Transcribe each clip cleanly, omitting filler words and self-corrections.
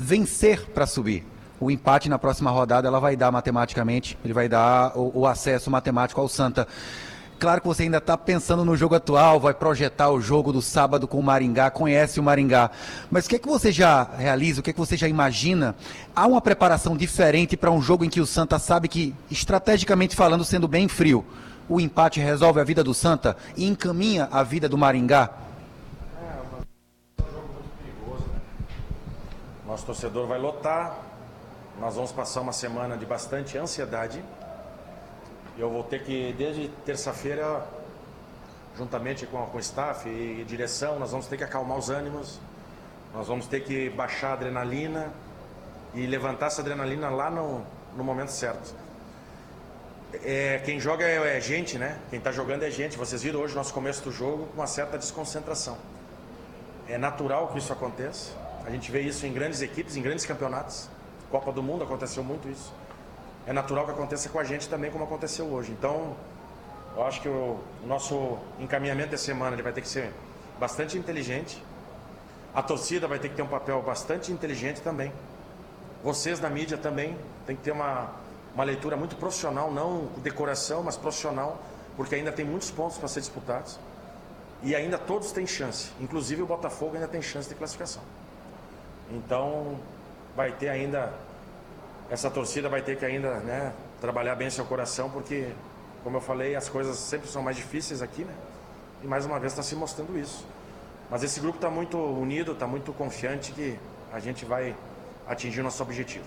vencer para subir. O empate na próxima rodada ela vai dar matematicamente, ele vai dar o acesso matemático ao Santa. Claro que você ainda está pensando no jogo atual, vai projetar o jogo do sábado com o Maringá, conhece o Maringá. Mas o que é que você já realiza, o que é que você já imagina? Há uma preparação diferente para um jogo em que o Santa sabe que, estrategicamente falando, sendo bem frio, o empate resolve a vida do Santa e encaminha a vida do Maringá? É um jogo muito perigoso, né? Nosso torcedor vai lotar, nós vamos passar uma semana de bastante ansiedade. Eu vou ter que, desde terça-feira, juntamente com o staff e direção, nós vamos ter que acalmar os ânimos, nós vamos ter que baixar a adrenalina e levantar essa adrenalina lá no momento certo. Quem joga é gente, né? Quem está jogando é gente. Vocês viram hoje o nosso começo do jogo com uma certa desconcentração. É natural que isso aconteça. A gente vê isso em grandes equipes, em grandes campeonatos. Copa do Mundo aconteceu muito isso. É natural que aconteça com a gente também, como aconteceu hoje. Então, eu acho que o nosso encaminhamento da semana ele vai ter que ser bastante inteligente. A torcida vai ter que ter um papel bastante inteligente também. Vocês na mídia também tem que ter uma leitura muito profissional, não decoração, mas profissional, porque ainda tem muitos pontos para ser disputados. E ainda todos têm chance. Inclusive o Botafogo ainda tem chance de classificação. Então, vai ter ainda... Essa torcida vai ter que ainda, né, trabalhar bem seu coração, porque, como eu falei, as coisas sempre são mais difíceis aqui, né? E mais uma vez está se mostrando isso. Mas esse grupo está muito unido, está muito confiante que a gente vai atingir o nosso objetivo.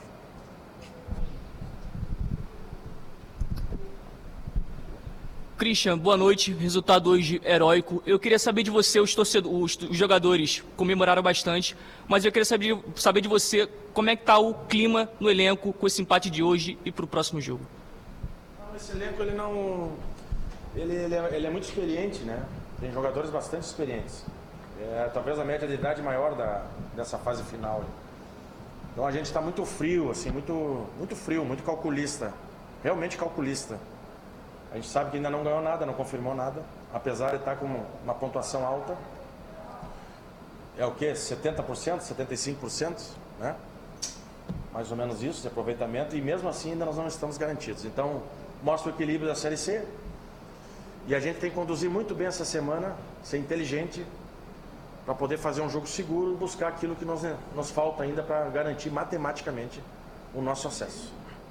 Christian, boa noite. Resultado hoje heróico. Eu queria saber de você, os jogadores comemoraram bastante, mas eu queria saber de você como é que está o clima no elenco com esse empate de hoje e para o próximo jogo. Esse elenco ele é muito experiente, né? Tem jogadores bastante experientes. Talvez a média de idade maior dessa fase final. Então a gente está muito frio, assim, muito frio, muito calculista, realmente calculista. A gente sabe que ainda não ganhou nada, não confirmou nada, apesar de estar com uma pontuação alta. É o quê? 70%, 75%, né? Mais ou menos isso de aproveitamento, e mesmo assim ainda nós não estamos garantidos. Então, mostra o equilíbrio da Série C. E a gente tem que conduzir muito bem essa semana, ser inteligente, para poder fazer um jogo seguro e buscar aquilo que nos falta ainda para garantir matematicamente o nosso acesso.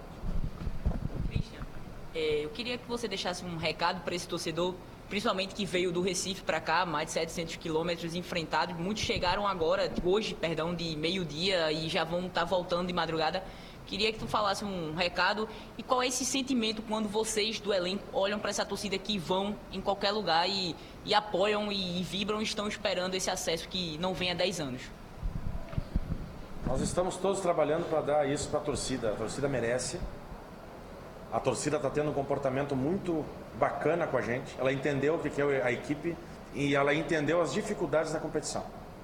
Eu queria que você deixasse um recado para esse torcedor, principalmente que veio do Recife para cá, mais de 700 quilômetros enfrentados. Muitos chegaram agora, hoje, de meio-dia e já vão estar voltando de madrugada. Queria que tu falasse um recado e qual é esse sentimento quando vocês do elenco olham para essa torcida que vão em qualquer lugar e apoiam e vibram e estão esperando esse acesso que não vem há 10 anos. Nós estamos todos trabalhando para dar isso para a torcida merece. A torcida está tendo um comportamento muito bacana com a gente. Ela entendeu o que é a equipe e ela entendeu as dificuldades da competição.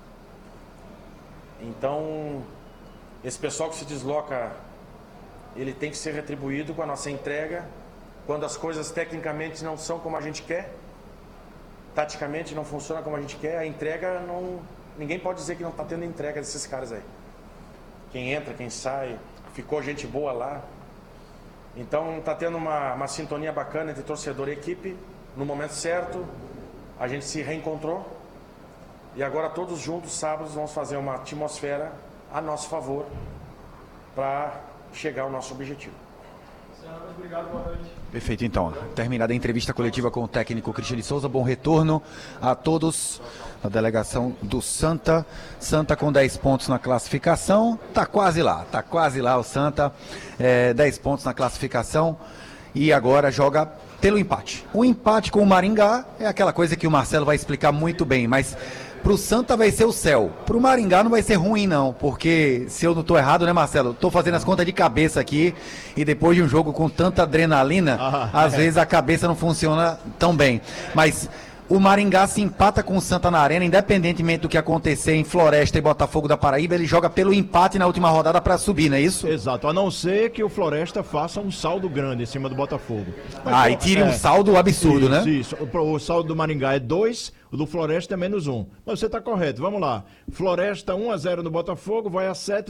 Então, esse pessoal que se desloca, ele tem que ser retribuído com a nossa entrega. Quando as coisas tecnicamente não são como a gente quer, taticamente não funciona como a gente quer, a entrega não... Ninguém pode dizer que não está tendo entrega desses caras aí. Quem entra, quem sai, ficou gente boa lá. Então está tendo uma sintonia bacana entre torcedor e equipe. No momento certo, a gente se reencontrou. E agora todos juntos, sábados, vamos fazer uma atmosfera a nosso favor para chegar ao nosso objetivo. Obrigado, boa noite. Perfeito, então. Terminada a entrevista coletiva com o técnico Christian de Souza, bom retorno a todos da delegação do Santa. Santa com 10 pontos na classificação, tá quase lá o Santa, 10 pontos na classificação e agora joga pelo empate. O empate com o Maringá é aquela coisa que o Marcelo vai explicar muito bem, mas pro Santa vai ser o céu. Pro Maringá não vai ser ruim, não. Porque, se eu não tô errado, né, Marcelo? Tô fazendo as contas de cabeça aqui. E depois de um jogo com tanta adrenalina, às vezes a cabeça não funciona tão bem. Mas o Maringá se empata com o Santa na Arena, independentemente do que acontecer em Floresta e Botafogo da Paraíba, ele joga pelo empate na última rodada para subir, não é isso? Exato, a não ser que o Floresta faça um saldo grande em cima do Botafogo. Mas, e tire um saldo absurdo, isso, né? Isso, o saldo do Maringá é 2, o do Floresta é -1. Mas você está correto, vamos lá. Floresta 1-0 no Botafogo, vai a 7.